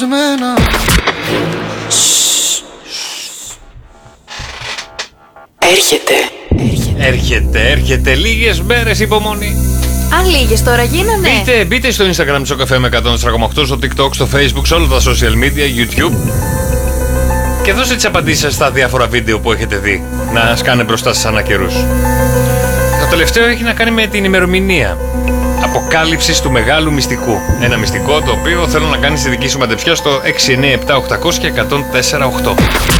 Έρχεται. Λίγες μέρες υπομονή. Αν λίγες τώρα γίνανε. Μπείτε στο Instagram του Σοκαφέ με 104,8, στο TikTok, στο Facebook, σε όλα τα social media, YouTube. Και δώστε τις απαντήσεις στα διάφορα βίντεο που έχετε δει να σκάνε μπροστά σας ανά καιρούς. Το τελευταίο έχει να κάνει με την ημερομηνία αποκάλυψης του μεγάλου μυστικού. Ένα μυστικό το οποίο θέλω να κάνεις τη δική σου μαντεψιά στο 697-800-1048.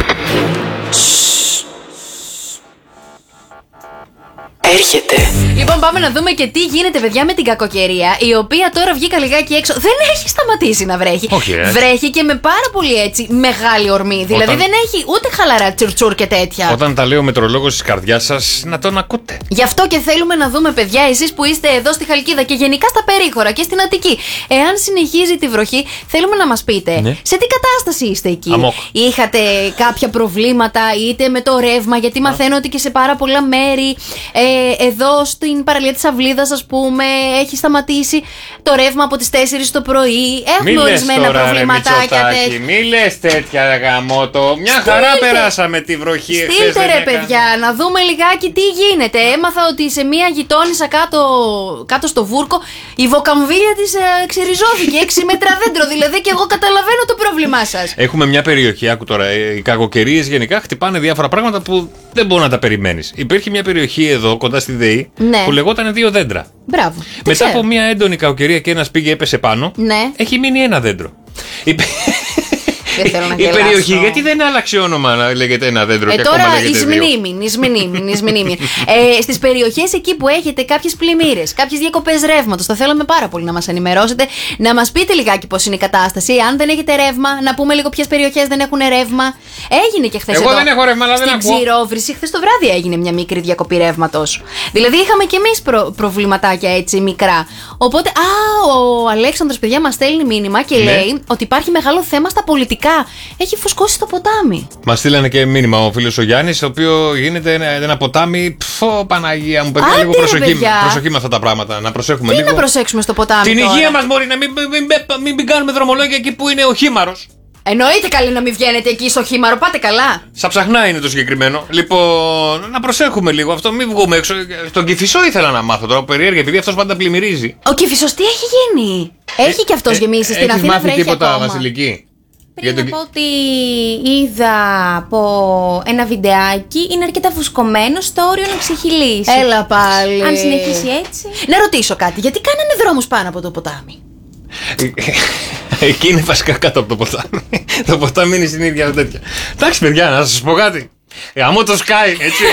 Έρχεται. Λοιπόν, πάμε να δούμε και τι γίνεται, παιδιά, με την κακοκαιρία, η οποία τώρα βγήκα λιγάκι έξω. Δεν έχει σταματήσει να βρέχει. Όχι, βρέχει και με πάρα πολύ έτσι μεγάλη ορμή. Δηλαδή δεν έχει ούτε χαλαρά τσουρτσουρ και τέτοια. Όταν τα λέει ο μετρολόγος της καρδιάς σας, να τον ακούτε. Γι' αυτό και θέλουμε να δούμε, παιδιά, εσείς που είστε εδώ στη Χαλκίδα και γενικά στα περίχωρα και στην Αττική, εάν συνεχίζει τη βροχή, θέλουμε να μας πείτε σε τι κατάσταση είστε εκεί. Αμόκ. Είχατε κάποια προβλήματα, είτε με το ρεύμα, γιατί μαθαίνω ότι και σε πάρα πολλά μέρη. Εδώ στην παραλία της Αυλίδας, ας πούμε, έχει σταματήσει το ρεύμα από τις 4 το πρωί. Έχουμε ορισμένα προβληματάκια. Μη λες τέτοια, γαμώτο. Μια χαρά περάσαμε τη βροχή. Στείλτε ρε παιδιά, να δούμε λιγάκι τι γίνεται. Έμαθα ότι σε μια γειτόνισσα κάτω στο Βούρκο η βοκαμβίλια της ξεριζώθηκε. 6 μέτρα δέντρο, δηλαδή, και εγώ καταλαβαίνω το πρόβλημά σας. Έχουμε μια περιοχή, άκου τώρα. Οι κακοκαιρίες γενικά χτυπάνε διάφορα πράγματα που δεν μπορεί να τα περιμένεις. Υπήρχε μια περιοχή εδώ κοντά στη ΔΕΗ που λεγόταν 2 δέντρα. Μπράβο. Μετά από μια έντονη κακοκαιρία και ένας πήγε, έπεσε πάνω. Έχει μείνει ένα δέντρο. Η περιοχή, γιατί δεν άλλαξε όνομα να λέγεται ένα δέντρο και ακόμα λέγεται εις μνήμην. Στις περιοχές εκεί που έχετε κάποιες πλημμύρες, κάποιες διακοπές ρεύματος, θα θέλαμε πάρα πολύ να μας ενημερώσετε, να μας πείτε λιγάκι πώς είναι η κατάσταση. Αν δεν έχετε ρεύμα, να πούμε λίγο ποιες περιοχές δεν έχουν ρεύμα. Έγινε και χθες. Εγώ δεν έχω ρεύμα, αλλά δεν ακούω. Στην Ξηρόβρηση, χθες το βράδυ έγινε μια μικρή διακοπή ρεύματος. Δηλαδή είχαμε κι εμείς προβληματάκια έτσι μικρά. Οπότε, ο Αλέξανδρος, παιδιά, μας στέλνει μήνυμα και λέει ότι υπάρχει μεγάλο θέμα στα πολιτικά. Έχει φουσκώσει το ποτάμι. Μας στείλανε και μήνυμα ο φίλος ο Γιάννης, το οποίο γίνεται ένα ποτάμι. Παναγία μου, παιδιά, λίγο προσοχή με αυτά τα πράγματα. Να προσέχουμε λίγο. Τι να προσέξουμε στο ποτάμι? Την υγεία μας, μπορεί να μην κάνουμε δρομολόγια εκεί που είναι ο χήμαρος. Εννοείται καλή να μην βγαίνετε εκεί στο χήμαρο, πάτε καλά. Σα ψαχνά είναι το συγκεκριμένο. Λοιπόν, να προσέχουμε λίγο αυτό, μην βγούμε έξω. Στον Κηφισό ήθελα να μάθω τώρα, περίεργα, επειδή αυτός πάντα πλημμυρίζει. Ο Κηφισός τι έχει γίνει? Έχει και αυτός γεμίσει στην Αθήνα, βρέχει τίποτα, ακόμα. Βασιλική? Πριν να πω ότι είδα από ένα βιντεάκι, είναι αρκετά φουσκωμένο στο όριο να ξεχυλήσει. Έλα πάλι. Αν συνεχίσει έτσι. Να ρωτήσω κάτι, γιατί κάνανε δρόμους πάνω από το ποτάμι? Εκεί είναι βασικά κάτω από το ποτάμι. Το ποτάμι είναι στην ίδια τέτοια. Εντάξει, παιδιά, να σας πω κάτι. Άμα το σκάει, έτσι.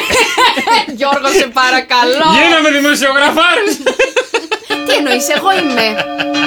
Γιώργο, σε παρακαλώ. Γίναμε δημοσιογραφάρες. Τι εννοείς, εγώ είμαι.